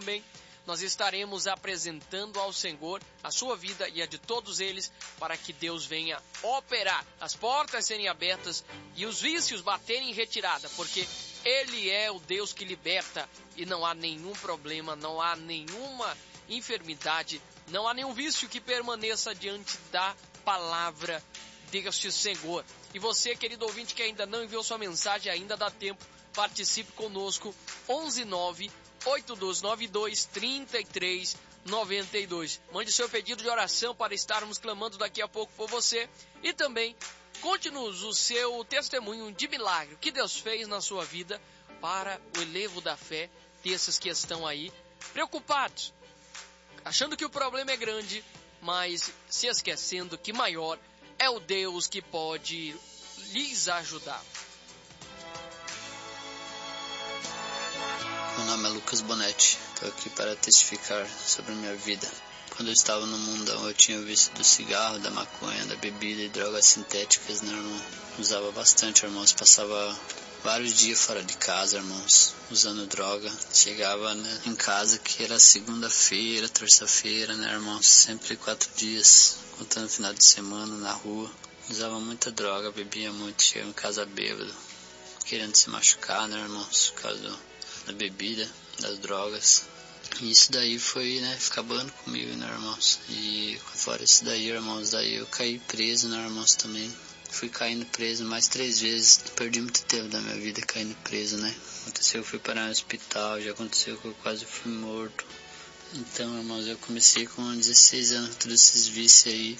também nós estaremos apresentando ao Senhor a sua vida e a de todos eles, para que Deus venha operar, as portas serem abertas e os vícios baterem em retirada, porque Ele é o Deus que liberta e não há nenhum problema, não há nenhuma enfermidade, não há nenhum vício que permaneça diante da palavra deste Senhor. E você, querido ouvinte, que ainda não enviou sua mensagem, ainda dá tempo, participe conosco, 119-8292-3392. Mande seu pedido de oração para estarmos clamando daqui a pouco por você. E também, conte-nos o seu testemunho de milagre, o que Deus fez na sua vida para o elevo da fé desses que estão aí preocupados, achando que o problema é grande, mas se esquecendo que maior é o Deus que pode lhes ajudar. Meu nome é Lucas Bonetti, estou aqui para testificar sobre a minha vida. Quando eu estava no mundão, eu tinha visto do cigarro, da maconha, da bebida e drogas sintéticas, né, irmão? Usava bastante, irmãos, passava vários dias fora de casa, irmãos, usando droga. Chegava, né, em casa que era segunda-feira, terça-feira, né, irmãos? Sempre 4 dias, contando final de semana na rua. Usava muita droga, bebia muito, chegava em casa bêbado, querendo se machucar, né, irmãos? Por causa da bebida, das drogas. E isso daí foi, né, acabando comigo, né, irmãos? E fora isso daí, irmãos, daí eu caí preso, né, irmãos, também. Fui caindo preso mais 3 vezes. Perdi muito tempo da minha vida caindo preso, né? Aconteceu que eu fui parar no hospital, já aconteceu que eu quase fui morto. Então, irmãos, eu comecei com 16 anos com todos esses vícios aí.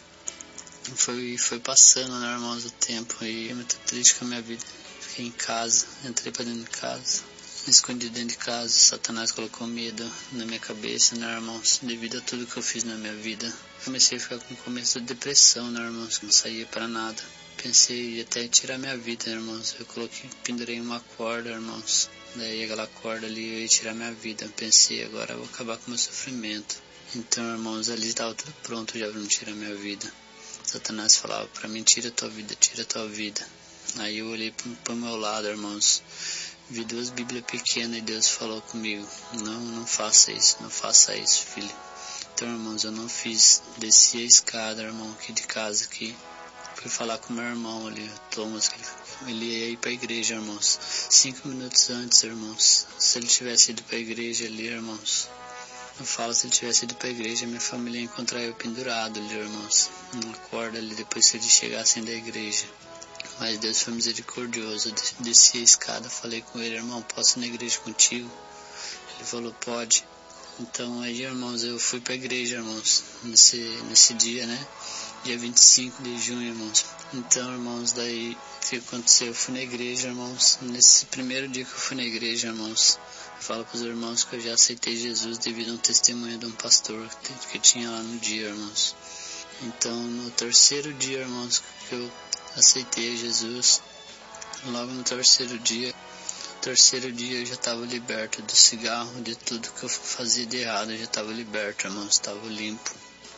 Foi passando, né, irmãos, o tempo. E muito triste com a minha vida. Fiquei em casa, entrei pra dentro de casa, me escondi dentro de casa. Satanás colocou medo na minha cabeça, né, irmãos? Devido a tudo que eu fiz na minha vida. Comecei a ficar com começo de depressão, né, irmãos? Não saía pra nada. Pensei até em tirar minha vida, irmãos. Eu pendurei uma corda, irmãos. Daí aquela corda ali eu ia tirar minha vida. Pensei, agora eu vou acabar com o meu sofrimento. Então, irmãos, ali estava tudo pronto já pra me tirar minha vida. Satanás falava pra mim, tira tua vida, tira tua vida. Aí eu olhei pro meu lado, irmãos. Vi 2 Bíblias pequenas e Deus falou comigo, não faça isso, não faça isso, filho. Então, irmãos, eu não fiz. Desci a escada, irmão, aqui de casa, aqui. Fui falar com meu irmão ali, o Thomas, ele ia ir pra igreja, irmãos. 5 minutos antes, irmãos. Se ele tivesse ido pra igreja ali, irmãos. Eu falo, se ele tivesse ido pra igreja, minha família ia encontrar eu pendurado ali, irmãos. Numa corda ali, depois que eles chegassem da igreja. Mas Deus foi misericordioso. Eu desci a escada, falei com ele, irmão, posso ir na igreja contigo? Ele falou, pode. Então aí, irmãos, eu fui pra igreja, irmãos, nesse dia, né? Dia 25 de junho, irmãos. Então, irmãos, daí o que aconteceu? Eu fui na igreja, irmãos. Nesse primeiro dia que eu fui na igreja, irmãos, eu falo pros irmãos que eu já aceitei Jesus devido a um testemunho de um pastor que tinha lá no dia, irmãos. Então, no terceiro dia, irmãos, que eu aceitei Jesus, logo no terceiro dia eu já estava liberto do cigarro, de tudo que eu fazia de errado, eu já estava liberto, irmãos, estava limpo.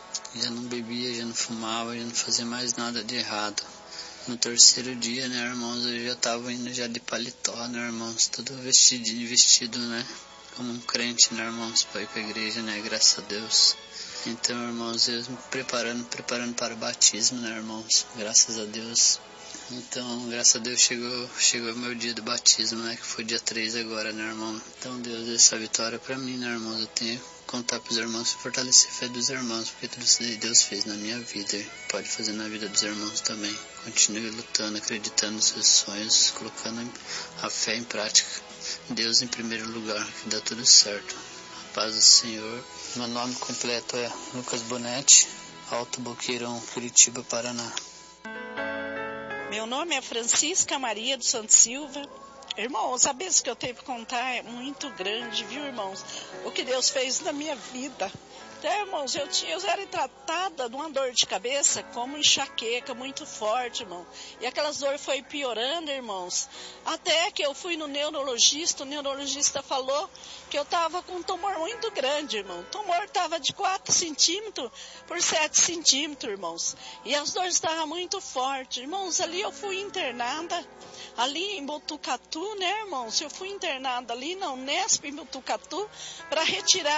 Já não bebia, já não fumava, já não fazia mais nada de errado. No terceiro dia, né, irmãos, eu já estava indo já de paletó, né, irmãos, todo vestido, né, como um crente, né, irmãos, para ir para a igreja, né, graças a Deus. Então, irmãos, eu me preparando para o batismo, né, irmãos, graças a Deus. Então, graças a Deus chegou o meu dia do batismo, né, que foi dia 3 agora, né, irmão. Então, Deus deu essa vitória para mim, né, irmãos, eu tenho que contar pros irmãos e fortalecer a fé dos irmãos, porque tudo isso que Deus fez na minha vida, Ele pode fazer na vida dos irmãos também. Continue lutando, acreditando nos seus sonhos, colocando a fé em prática. Deus em primeiro lugar, que dá tudo certo. A paz do Senhor. Meu nome completo é Lucas Bonetti, Alto Boqueirão, Curitiba, Paraná. Meu nome é Francisca Maria dos Santos Silva. Irmãos, a bênção que eu tenho para contar é muito grande, viu, irmãos? O que Deus fez na minha vida. Então, irmãos, eu era tratada de uma dor de cabeça como enxaqueca muito forte, irmão. E aquelas dores foi piorando, irmãos. Até que eu fui no neurologista, o neurologista falou que eu estava com um tumor muito grande, irmão. O tumor estava de 4 centímetros por 7 centímetros, irmãos. E as dores estavam muito fortes. Irmãos, ali eu fui internada, ali em Botucatu, né, irmãos? Eu fui internada ali na Unesp, em Botucatu, para retirar